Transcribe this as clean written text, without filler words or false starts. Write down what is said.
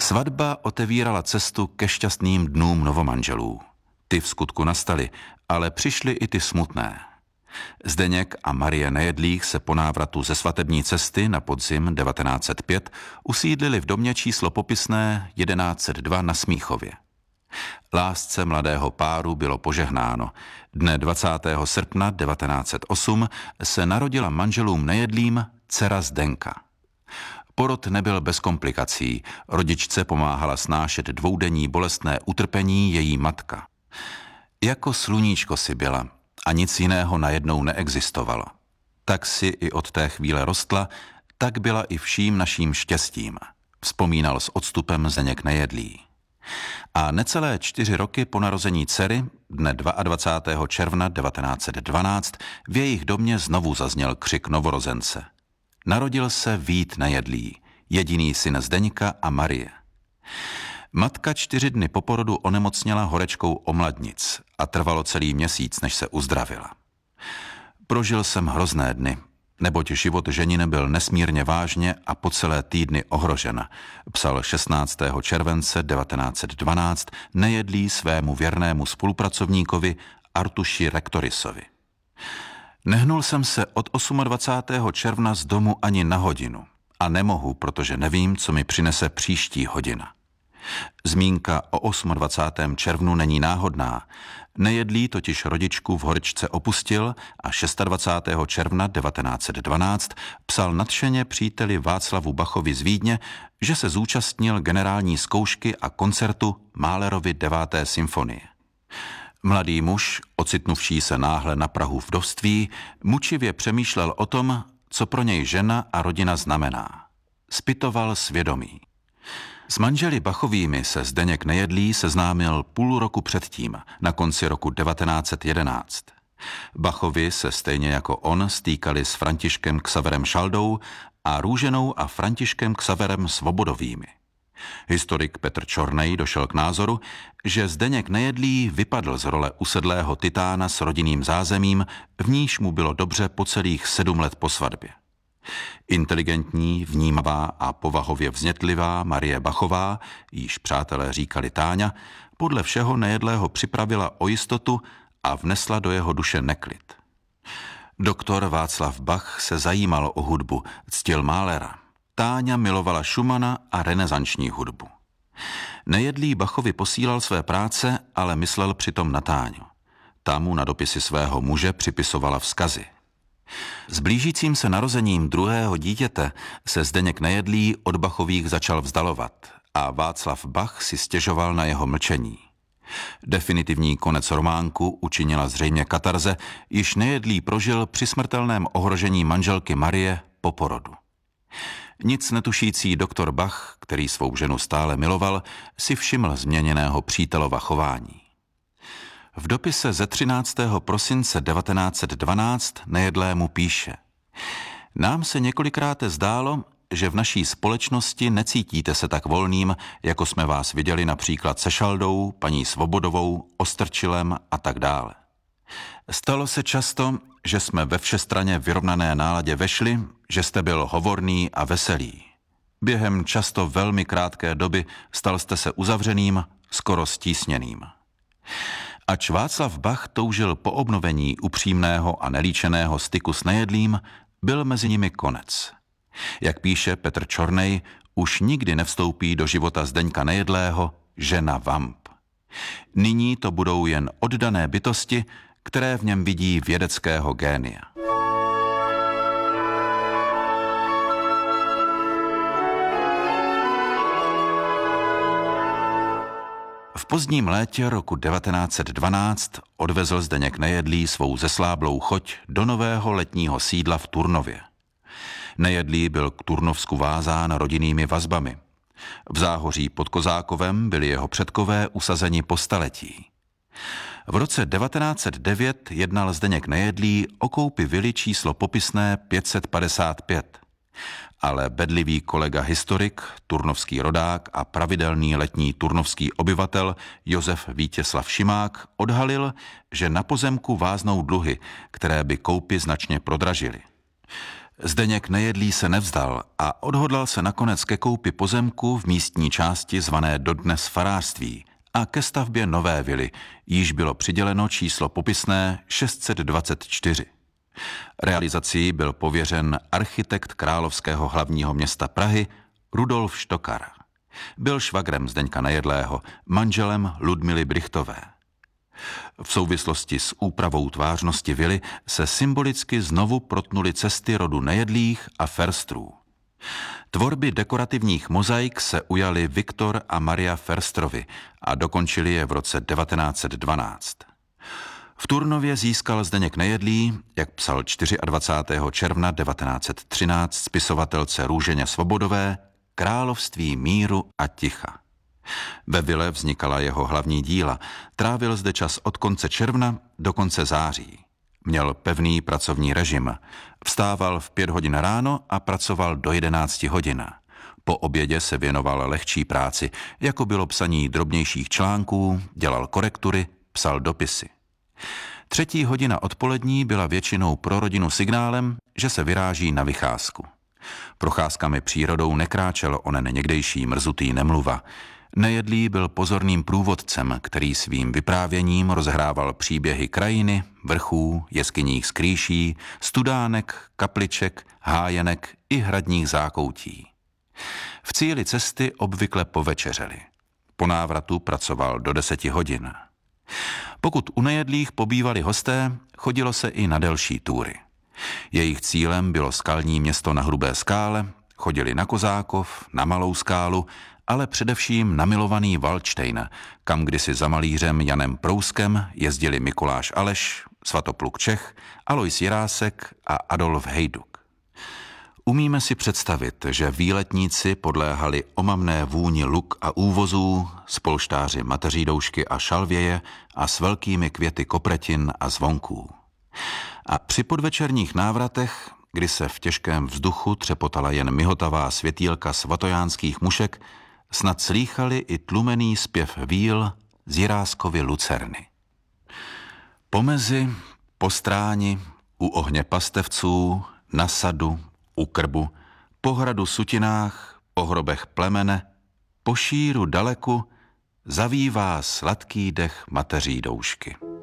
Svatba otevírala cestu ke šťastným dnům novomanželů. Ty v skutku nastaly, ale přišly i ty smutné. Zdeněk a Marie Nejedlých se po návratu ze svatební cesty na podzim 1905 usídlili v domě číslo popisné 1102 na Smíchově. Lásce mladého páru bylo požehnáno. Dne 20. srpna 1908 se narodila manželům Nejedlým dcera Zdenka. Porod nebyl bez komplikací. Rodičce pomáhala snášet dvoudenní bolestné utrpení její matka. Jako sluníčko si byla a nic jiného najednou neexistovalo. Tak si i od té chvíle rostla, tak byla i vším naším štěstím, vzpomínal s odstupem Zdeněk Nejedlý. A necelé 4 roky po narození dcery, dne 22. června 1912, v jejich domě znovu zazněl křik novorozence. Narodil se Vít Nejedlý, jediný syn Zdeňka a Marie. Matka 4 dny po porodu onemocněla horečkou omladnic a trvalo celý měsíc, než se uzdravila. Prožil jsem hrozné dny, neboť život ženiny byl nesmírně vážně a po celé týdny ohrožen, psal 16. července 1912 Nejedlý svému věrnému spolupracovníkovi Artuši Rektorisovi. Nehnul jsem se od 28. června z domu ani na hodinu a nemohu, protože nevím, co mi přinese příští hodina. Zmínka o 28. červnu není náhodná. Nejedlý totiž rodičku v horečce opustil a 26. června 1912 psal nadšeně příteli Václavu Bachovi z Vídně, že se zúčastnil generální zkoušky a koncertu Mahlerovy 9. symfonie. Mladý muž, ocitnuvší se náhle na prahu vdovství, mučivě přemýšlel o tom, co pro něj žena a rodina znamená. Zpytoval svědomí. S manželi Bachovými se Zdeněk Nejedlý seznámil půl roku předtím, na konci roku 1911. Bachovi se stejně jako on stýkali s Františkem Xaverem Šaldou a Růženou a Františkem Xaverem Svobodovými. Historik Petr Čornej došel k názoru, že Zdeněk Nejedlý vypadl z role usedlého titána s rodinným zázemím, v níž mu bylo dobře po celých 7 let po svatbě. Inteligentní, vnímavá a povahově vznětlivá Marie Bachová, jíž přátelé říkali Táňa, podle všeho Nejedlého připravila o jistotu a vnesla do jeho duše neklid. Doktor Václav Bach se zajímal o hudbu, ctil Mahlera. Táňa milovala Schumana a renesanční hudbu. Nejedlý Bachovi posílal své práce, ale myslel přitom na Táňu. Ta mu na dopisy svého muže připisovala vzkazy. S blížícím se narozením druhého dítěte se Zdeněk Nejedlý od Bachových začal vzdalovat a Václav Bach si stěžoval na jeho mlčení. Definitivní konec románku učinila zřejmě katarze, již Nejedlý prožil při smrtelném ohrožení manželky Marie po porodu. Nic netušící doktor Bach, který svou ženu stále miloval, si všiml změněného přítelova chování. V dopise ze 13. prosince 1912 Nejedlému píše: Nám se několikrát zdálo, že v naší společnosti necítíte se tak volným, jako jsme vás viděli například se Šaldou, paní Svobodovou, Ostrčilem a tak dále. Stalo se často, že jsme ve všestranně vyrovnané náladě vešli, že jste byl hovorný a veselý. Během často velmi krátké doby stal jste se uzavřeným, skoro stísněným. Ač Václav Bach toužil po obnovení upřímného a nelíčeného styku s Nejedlým, byl mezi nimi konec. Jak píše Petr Čornej, už nikdy nevstoupí do života Zdeňka Nejedlého žena vamp. Nyní to budou jen oddané bytosti, které v něm vidí vědeckého génia. V pozdním létě roku 1912 odvezl Zdeněk Nejedlý svou zesláblou choť do nového letního sídla v Turnově. Nejedlý byl k Turnovsku vázán rodinnými vazbami. V Záhoří pod Kozákovem byli jeho předkové usazeni po staletí. V roce 1909 jednal Zdeněk Nejedlý o koupi vily číslo popisné 555. Ale bedlivý kolega historik, turnovský rodák a pravidelný letní turnovský obyvatel Josef Vítězslav Šimák odhalil, že na pozemku váznou dluhy, které by koupi značně prodražily. Zdeněk Nejedlý se nevzdal a odhodlal se nakonec ke koupi pozemku v místní části zvané dodnes farářství a ke stavbě nové vily, jíž bylo přiděleno číslo popisné 624. Realizací byl pověřen architekt královského hlavního města Prahy Rudolf Štokar. Byl švagrem Zdeňka Nejedlého, manželem Ludmily Brychtové. V souvislosti s úpravou tvářnosti vily se symbolicky znovu protnuly cesty rodu Nejedlých a Förstrů. Tvorby dekorativních mozaik se ujali Viktor a Maria Förstrovi a dokončili je v roce 1912. V Turnově získal Zdeněk Nejedlý, jak psal 24. června 1913 spisovatelce Růženě Svobodové, království míru a ticha. Ve vile vznikala jeho hlavní díla, trávil zde čas od konce června do konce září. Měl pevný pracovní režim. Vstával v 5 hodin ráno a pracoval do 11 hodin. Po obědě se věnoval lehčí práci, jako bylo psaní drobnějších článků, dělal korektury, psal dopisy. 3. hodina odpolední byla většinou pro rodinu signálem, že se vyráží na vycházku. Procházkami přírodou nekráčel onen někdejší mrzutý Nemluva. Nejedlý byl pozorným průvodcem, který svým vyprávěním rozhrával příběhy krajiny, vrchů, jeskyních skrýší, studánek, kapliček, hájenek i hradních zákoutí. V cíli cesty obvykle povečeřeli. Po návratu pracoval do 10 hodin. Pokud u Nejedlých pobývali hosté, chodilo se i na delší túry. Jejich cílem bylo skalní město na Hrubé Skále, chodili na Kozákov, na Malou Skálu, ale především na milovaný Valdštejn, kam kdysi za malířem Janem Prouskem jezdili Mikuláš Aleš, Svatopluk Čech, Alois Jirásek a Adolf Hejduk. Umíme si představit, že výletníci podléhali omamné vůni luk a úvozů s polštáři mateřídoušky a šalvěje a s velkými květy kopretin a zvonků. A při podvečerních návratech, kdy se v těžkém vzduchu třepotala jen mihotavá světýlka svatojánských mušek, snad slýchali i tlumený zpěv víl z Jiráskovy lucerny. Pomezi, po stráni, u ohně pastevců, na sadu, u krbu, po hradu sutinách, po hrobech plemene, po šíru daleku zavívá sladký dech mateří doušky.